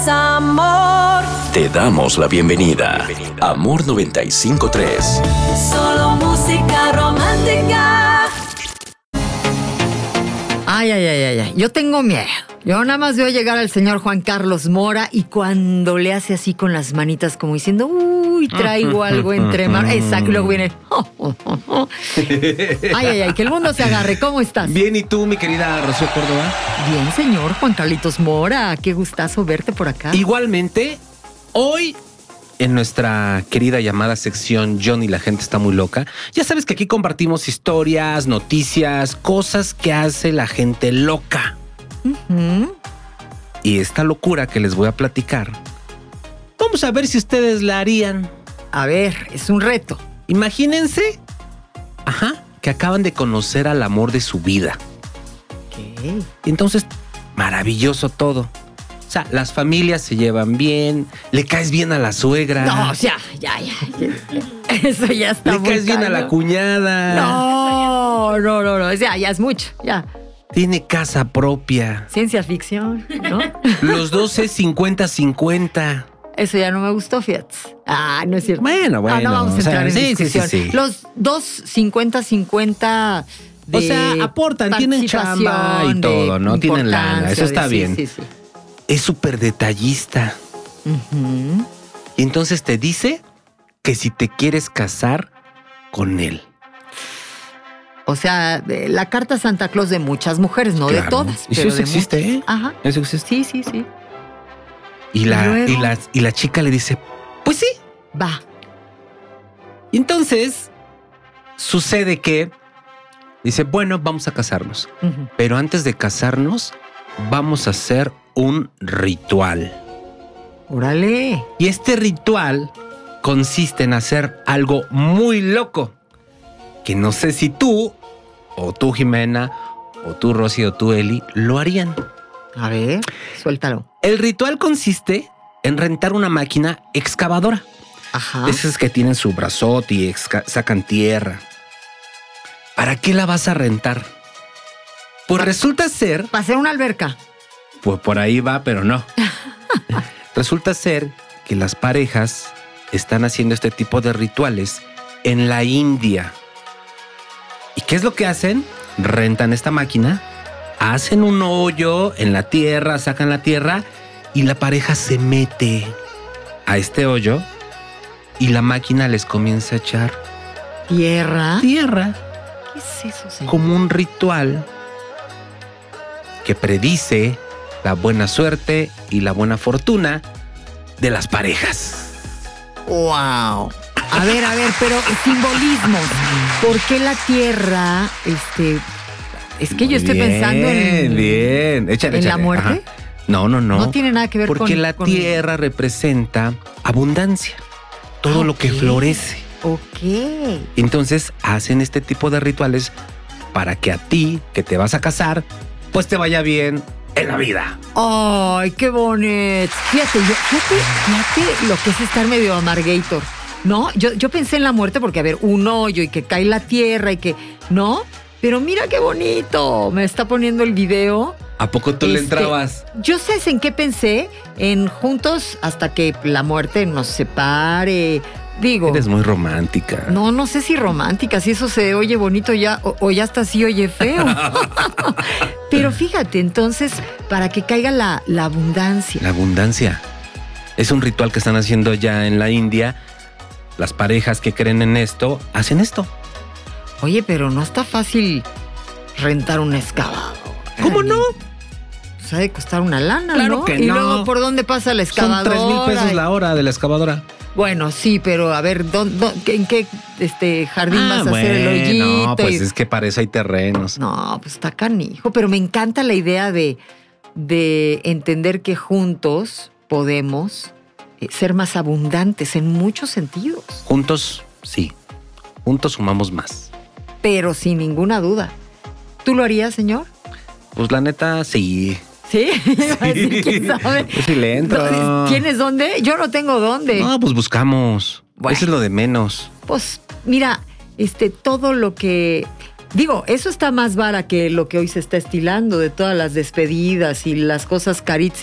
es amor. Te damos la bienvenida. Amor 95.3. Solo música romántica. Ay. Yo tengo miedo. Yo nada más veo llegar al señor Juan Carlos Mora y cuando le hace así con las manitas como diciendo, uy, traigo algo entre manos. Exacto, y luego viene. Ay, que el mundo se agarre. ¿Cómo estás? Bien, ¿y tú, mi querida Rocío Córdoba? Bien, señor Juan Carlitos Mora. Qué gustazo verte por acá. Igualmente, hoy en nuestra querida llamada sección John y la gente está muy loca, ya sabes que aquí compartimos historias, noticias, cosas que hace la gente loca. Uh-huh. Y esta locura que les voy a platicar, vamos a ver si ustedes la harían. A ver, es un reto. Imagínense, que acaban de conocer al amor de su vida. ¿Qué? Y entonces, maravilloso todo. O sea, las familias se llevan bien, le caes bien a la suegra. No, o sea, ya. Eso ya está le muy caes bien a la cuñada. No. O sea, ya es mucho, ya. Tiene casa propia. Ciencia ficción, ¿no? Los dos es 50-50. Eso ya no me gustó, fíjate. Ah, no es cierto. Bueno. No vamos a entrar en discusión. Sí. Los dos 50-50 de o sea, aportan, tienen chamba y todo, ¿no? Tienen lana, eso está bien. Sí. Es súper detallista. Uh-huh. Y entonces te dice que si te quieres casar con él. O sea, la carta Santa Claus de muchas mujeres, no Claro. de todas. Y pero eso de existe, muchas. ¿eh? Ajá. Eso existe. Sí. Y la chica le dice, pues sí. Va. Y entonces sucede que dice, bueno, vamos a casarnos. Uh-huh. Pero antes de casarnos, vamos a hacer un ritual. Órale. Y este ritual consiste en hacer algo muy loco. Que no sé si tú, o tú, Jimena, o tú, Rosy, o tú, Eli, lo harían. A ver, suéltalo. El ritual consiste en rentar una máquina excavadora. Ajá. De esas que tienen su brazote y sacan tierra. ¿Para qué la vas a rentar? Pues resulta ser... Para hacer una alberca. Pues por ahí va, pero no. Resulta ser que las parejas están haciendo este tipo de rituales en la India. ¿Y qué es lo que hacen? Rentan esta máquina, hacen un hoyo en la tierra, sacan la tierra y la pareja se mete a este hoyo y la máquina les comienza a echar ¿Tierra? tierra. ¿Qué es eso, señor? Como un ritual que predice la buena suerte y la buena fortuna de las parejas. ¡Wow! A ver, pero simbolismo. ¿Por qué la tierra, es que yo estoy pensando en... Bien, échale. ¿En la muerte? Ajá. No. No tiene nada que ver con... Porque la tierra representa abundancia, todo lo que Ok. florece. Ok. Entonces hacen este tipo de rituales para que a ti, que te vas a casar, pues te vaya bien en la vida. ¡Ay, qué bonito! Fíjate lo que es estar medio amargator. No, yo pensé en la muerte porque, a ver, un hoyo y que cae la tierra y que... ¿No? Pero mira qué bonito. Me está poniendo el video. ¿A poco tú le entrabas? Yo sé en qué pensé. En juntos hasta que la muerte nos separe. Digo... Eres muy romántica. No sé si romántica, si eso se oye bonito ya o ya hasta sí oye feo. Pero fíjate, entonces, para que caiga la abundancia. La abundancia. Es un ritual que están haciendo ya en la India. Las parejas que creen en esto, hacen esto. Oye, pero no está fácil rentar un excavador. ¿Cómo no? Pues ha de costar una lana, Claro ¿no? que Y no. luego, ¿por dónde pasa la Son excavadora? 3,000 pesos la hora de la excavadora. Bueno, sí, pero a ver, ¿en qué jardín vas a hacer el hoyito? No, pues es que para eso hay terrenos. No, pues está canijo, pero me encanta la idea de entender que juntos podemos ser más abundantes en muchos sentidos. Juntos, sí. Juntos sumamos más. Pero sin ninguna duda. ¿Tú lo harías, señor? Pues la neta, sí. ¿Sí? Iba a decir, ¿quién sabe? Yo sí le entro. ¿Tienes dónde? Yo no tengo dónde. No, pues buscamos. Bueno. Eso es lo de menos. Pues mira, todo lo que... Digo, eso está más vara que lo que hoy se está estilando de todas las despedidas y las cosas